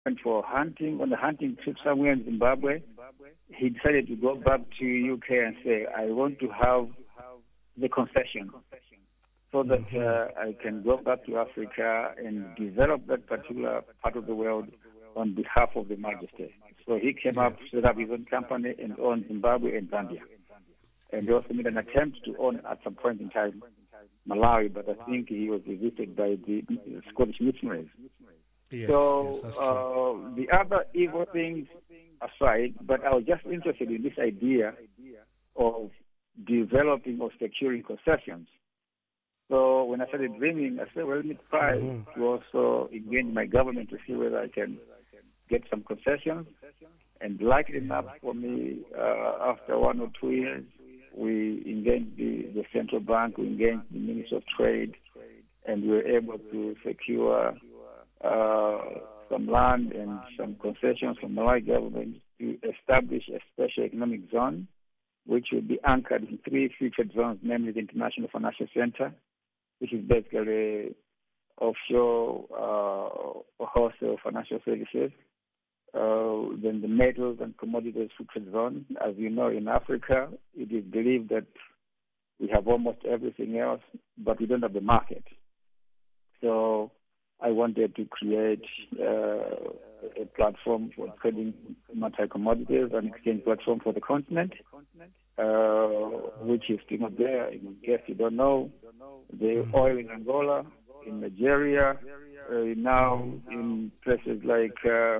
went for hunting, on a hunting trip somewhere in Zimbabwe. He decided to go back to UK and say, I want to have the concession so that I can go back to Africa and develop that particular part of the world on behalf of the Majesty. So he came up, set up his own company and owned Zimbabwe and Zambia. And he also made an attempt to own at some point in time Malawi, but I think he was visited by the Scottish missionaries. Yes, that's true. The other evil things aside, but I was just interested in this idea of developing or securing concessions. So when I started dreaming, I said, well, let me try to also engage my government to see whether I can get some concessions. And likely enough for me, after 1 or 2 years, we engaged the central bank, we engaged the Ministry of Trade, and we were able to secure some land and some concessions from the Malawi government to establish a special economic zone, which will be anchored in 3 featured zones, namely the International Financial Center, which is basically offshore wholesale financial services. Then the metals and commodities featured zone. As you know, in Africa, it is believed that we have almost everything else, but we don't have the market. So I wanted to create a platform for trading multi-commodities, an exchange platform for the continent, which is still not there. In case you don't know, the oil in Angola, in Nigeria, now in places like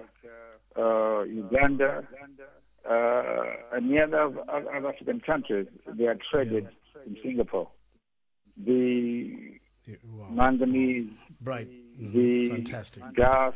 Uganda, and the other African countries, they are traded in Singapore. The manganese, the fantastic gas,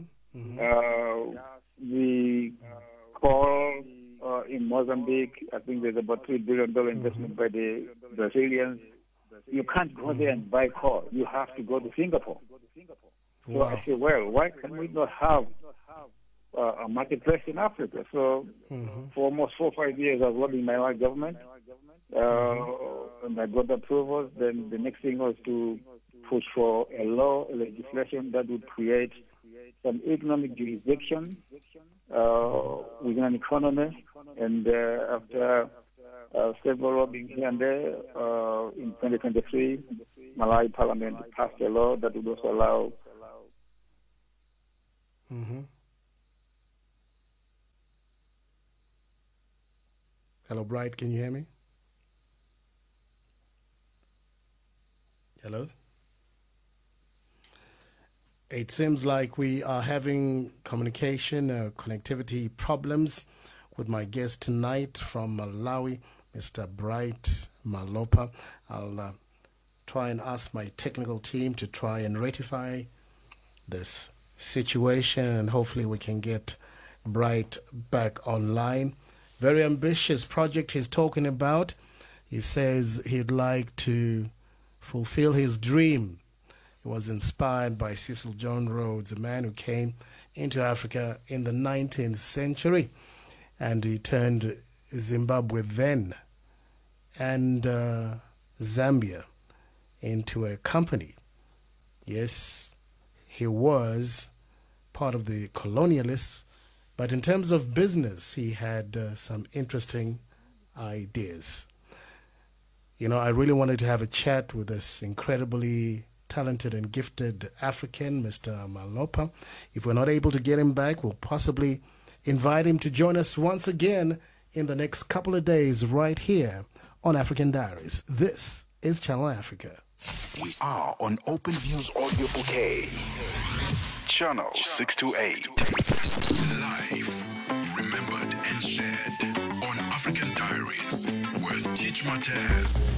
the coal in Mozambique. I think there's about $3 billion investment by the Brazilians. You can't go there and buy coal. You have to go to Singapore. So I say, well, why can we not have a marketplace in Africa? So for almost 4 or 5 years, I was lobbying my own government, and I got approvals. Then the next thing was to push for a legislation that would create some economic jurisdiction within an economy. And after several lobbying here and there, in 2023, Malawi Parliament passed a law that would also allow. Hello, Bright, can you hear me? Hello? It seems like we are having communication, connectivity problems with my guest tonight from Malawi, Mr. Bright Malopa. I'll try and ask my technical team to try and rectify this situation, and hopefully we can get Bright back online. Very ambitious project he's talking about. He says he'd like to fulfill his dream. He was inspired by Cecil John Rhodes, a man who came into Africa in the 19th century, and he turned Zimbabwe then and Zambia into a company. Yes, he was part of the colonialists, but in terms of business, he had some interesting ideas. You know, I really wanted to have a chat with this incredibly talented and gifted African, Mr. Malopa. If we're not able to get him back, we'll possibly invite him to join us once again in the next couple of days right here on African Diaries. This is Channel Africa. We are on Open Views Audio Bouquet. Channel 628. Live, remembered and shared on African Diaries with Teach Matez.